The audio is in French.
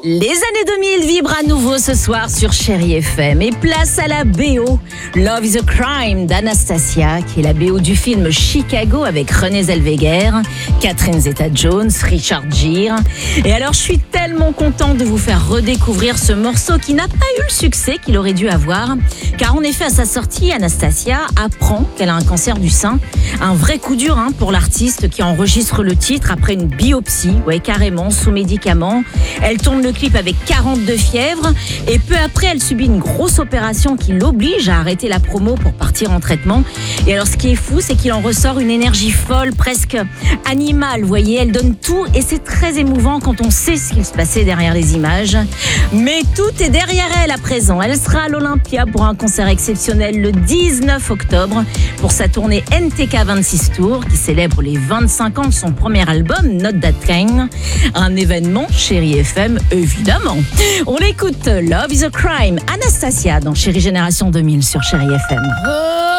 Les années 2000 vibrent à nouveau ce soir sur Chérie FM et place à la BO. Love is a Crime d'Anastasia, qui est la BO du film Chicago avec Renée Zellweger, Catherine Zeta-Jones, Richard Gere. Et alors je suis tellement contente de vous faire redécouvrir ce morceau qui n'a pas eu le succès qu'il aurait dû avoir, car en effet à sa sortie, Anastasia apprend qu'elle a un cancer du sein. Un vrai coup dur pour l'artiste qui enregistre le titre après une biopsie, carrément, sous médicaments. Elle tourne le clip avec 42 fièvres et peu après elle subit une grosse opération qui l'oblige à arrêter la promo pour partir en traitement. Et alors ce qui est fou, c'est qu'il en ressort une énergie folle, presque animale, vous voyez, elle donne tout et c'est très émouvant quand on sait ce qu'il se passait derrière les images. Mais tout est derrière elle à présent. Elle sera à l'Olympia pour un concert exceptionnel le 19 octobre pour sa tournée NTK 26 Tours qui célèbre les 25 ans de son premier album Not That Kind. Un événement Chérie FM évidemment. On écoute Love is a Crime, Anastasia dans Chérie Génération 2000 sur Chérie FM.